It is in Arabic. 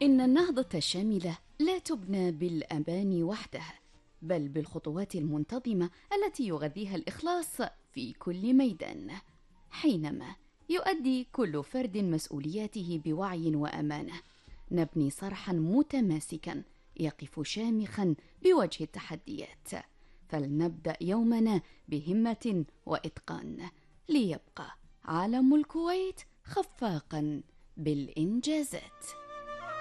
إن النهضة الشاملة لا تبنى بالأماني وحدها، بل بالخطوات المنتظمة التي يغذيها الإخلاص في كل ميدان. حينما يؤدي كل فرد مسؤولياته بوعي وأمانة، نبني صرحا متماسكا يقف شامخا بوجه التحديات. فلنبدأ يومنا بهمة وإتقان، ليبقى عالم الكويت خفاقا بالإنجازات.